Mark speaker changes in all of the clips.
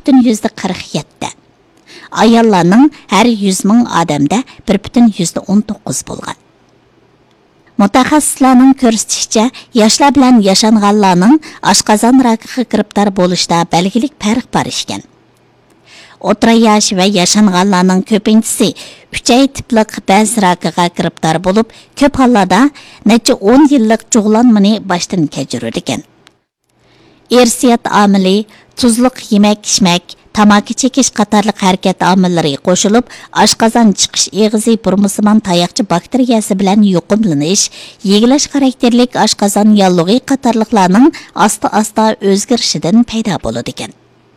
Speaker 1: 1,47. Ayollarning har 100 ming odamda 1,19 bo'lgan. Mutaxassislarning ko'rsatishicha, yoshlar bilan yashanganlarning oshqozon rakiga giribtor bo'lishda belgilik farq bor ekan. O'rta yosh va yashanganlarning ko'pinchisi 3 ay tiplik bez rakiga giribtor bo'lib, ko'p hollarda necha 10 yillik jug'lanmani boshdan kechiradi ekan. Irsiyat omili, tuzliq yemak-ichmak, tamaki chekish qatorliq harakat omillari qo'shilib, oshqozon chiqish eg'izi burmusimon tayoqchi bakteriyasi bilan yuqumlanish, yegilash xarakterlik oshqozon yallig'i qatorliqlarning asta-asta o'zgarishidan paydo bo'ladi ekan.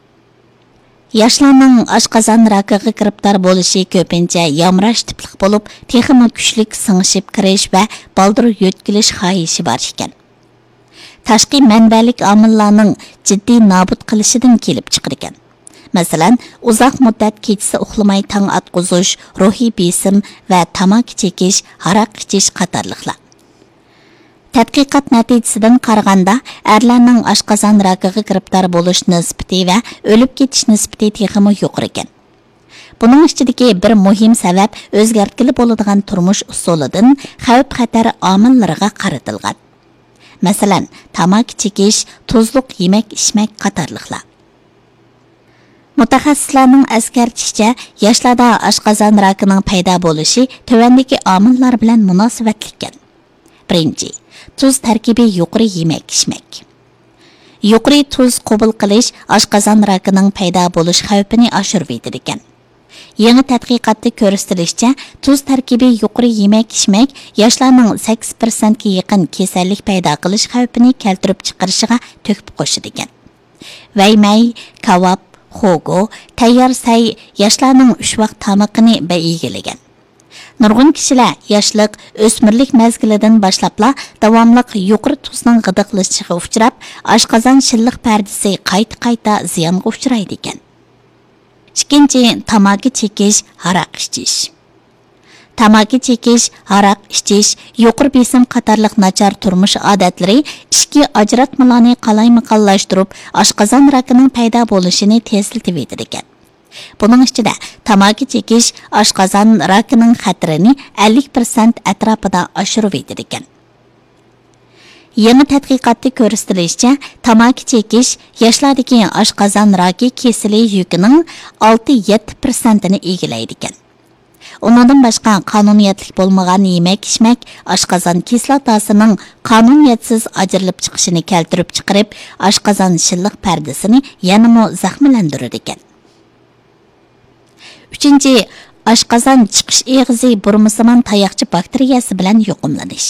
Speaker 1: Yoshlarning oshqozon rakiga giribtor bo'lishi ko'pincha yomrash tiplik bo'lib, texnik kuchlik singishib kirish va baldir yo'tkilish xohishi bor ekan. Tashqi manbalik omillarning jiddiy nobud qilishidan kelib chiqar ekan. Masalan, uzoq muddat kechasi uxlamay tong atqizish, ruhiy besim va tamaki chekish, aroq ichish qatorliqlar. Tadqiqot natijasidan qaraganda, erlarning oshqozon rakiga giribtor bo'lish nisbati va o'lib ketish nisbati texmi yuqori ekan. Buning ichidagi bir muhim sabab o'zgartgili bo'ladigan turmush usulidan xavf-xatar omillariga qaratilgan. Masalan, tamaki chekish, tuzliq yemak-ichmak qatorliqlar. Mutaxassislarning eskartishicha, yoshlarda oshqozon rakining paydo bo'lishi tövandagi omillar bilan munosabatli ekan. Birinchi, tuz tarkibi yuqori yemak-ichmak. Yuqori tuz qabul qilish oshqozon rakining paydo bo'lish xavfini oshirib ekan. Yangi tadqiqotda ko'rsatilishicha, tuz tarkibi yuqori yemak-ichmak yoshlarning 8% ga yaqin kasallik paydo qilish xavfini keltirib chiqarishiga to'kib qo'shadi ekan. Vaymay, kavob, xogo, tayyor say yoshlarning 3 vaqt tamoqini beyigilagan. Nurg'un kishilar yoshlik, o'smirlik mezgilidan boshlabla davomliq yuqori tuzning g'idiqlashiga uchrab, oshqozon shilliq pardasi qayta ziyonga uchraydi ekan. Ikkinchi, tamaki chekish, aroq ichish. Tamaki chekish, aroq ichish, yuqori besim qatorliq nachar turmush odatlari ichki ajratmalarni qalaymaqonlashtirib, oshqozon rakining paydo bo'lishini tezlatib ekan. Buning ichida tamaki chekish oshqozon rakining xatarini 50% atrofida oshirib ekan. Yangi tadqiqotda ko'rsatilishicha, tamaki chekish yoshlardagi oshqozon raki kesili yukining 6-7% ni egallaydi ekan. Undan boshqa qonuniyatlik bo'lmagan yemak-ichmak oshqozon kislotasining qonuniyatsiz ajrilib chiqishini keltirib chiqarib, oshqozon shilliq pardasini yanada zaxmlantiradi ekan. Uchinchi, oshqozon chiqish eg'izi burmusimon tayoqchi bakteriyasi bilan yuqumlanish.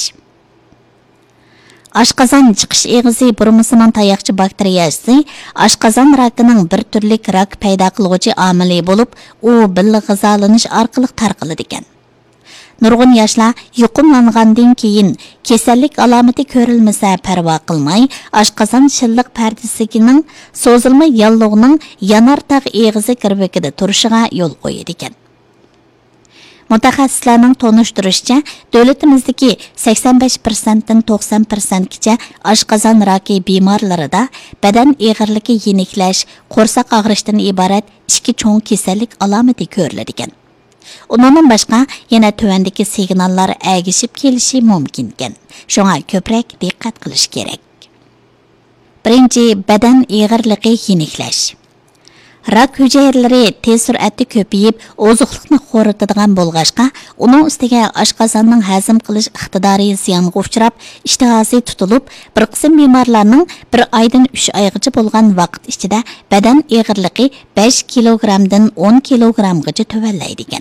Speaker 1: Oshqozon chiqish eg'izi burmusimon tayoqchi bakteriyasi oshqozon rakining bir turlik rak paydo qiluvchi omili bo'lib, u billa g'izolanish orqali tarqaladi ekan. Nurg'un yoshlar yuqumlangandan keyin kasallik alomati ko'rilmasa parvo qilmay, oshqozon shilliq pardasining so'zilma yallig'ining yanartaq eg'izi kirbekida turishiga yo'l qo'yadi ekan. Mutaxassislarning tonishtirishicha, davlatimizdagi 85% dan 90% gacha oshqozon raki bemorlarida badan og'irligi, yeniklash, qo'rsoq og'rishidan iborat ikki cho'ng kasallik alomati ko'riladi ekan. Undan boshqa yana tuvandagi signallar agishib kelishi mumkin ekan. Shunga ko'proq diqqat qilish kerak. Birinchi, badan og'irligi, yeniklash. Rak hujayralari tez sur'atda ko'payib, oziqlikni xo'ritadigan bo'lg'ashqa, uning ustiga oshqozonning hazm qilish iqtidori ziyonga uchrab, ishtihosi tutilib, bir qism bemorlarning 1 oydan 3 oygacha bo'lgan vaqt ichida badan og'irligi 5 kilogramdan 10 kilogramgacha tuvallaydi ekan.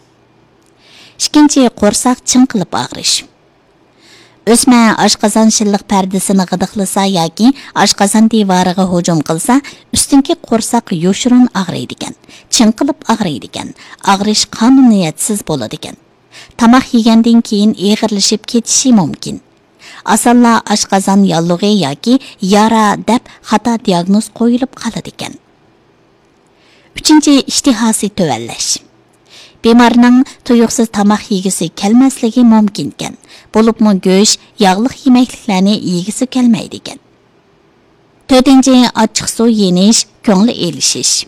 Speaker 1: Ikkinchi, qo'rsoq chinqilib og'rish. O'sma oshqozon shilliq pardasini g'idiqlasa yoki oshqozon devoriga hujum qilsa, ustinki qo'rsoq yo'shirin og'riydi ekan, chinqilib og'riydi ekan, og'rish qonuniyatsiz bo'ladi ekan. Tamoq yegandan keyin og'irlashib ketishi mumkin. Asalla oshqozon yallig'i yoki yara deb xato diagnoz qo'yilib qoladi ekan. Uchinchi, ishtihosi tuvallash. Bemorning tuyuqsiz tamoq yegisi kelmasligi mumkin ekan. Bo'libmi go'sht, yog'li yemakliklarni yegisi kelmaydi ekan. 4. Ochiq suv yenish, ko'ngli elishish.